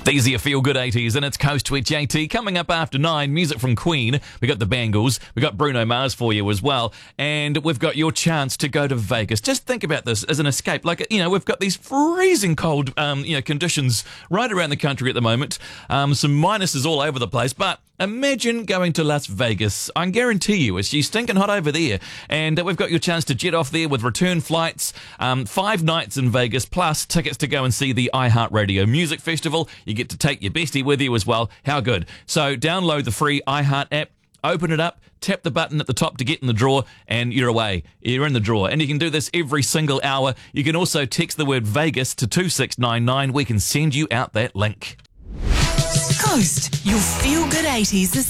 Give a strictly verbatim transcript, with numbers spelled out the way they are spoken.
These are your Feel Good eighties, and it's Coast with J T. Coming up after nine, music from Queen. We got the Bangles. We got Bruno Mars for you as well. And we've got your chance to go to Vegas. Just think about this as an escape. Like, you know, we've got these freezing cold, um, you know, conditions right around the country at the moment. Um, some minuses all over the place, but imagine going to Las Vegas. I can guarantee you it's stinking hot over there. And uh, we've got your chance to jet off there with return flights, um, five nights in Vegas, plus tickets to go and see the iHeartRadio Music Festival. You get to take your bestie with you as well. How good. So download the free iHeart app, open it up, tap the button at the top to get in the draw, and you're away. You're in the draw. And you can do this every single hour. You can also text the word Vegas to two six nine nine. We can send you out that link. Coast, your Feel Good eighties.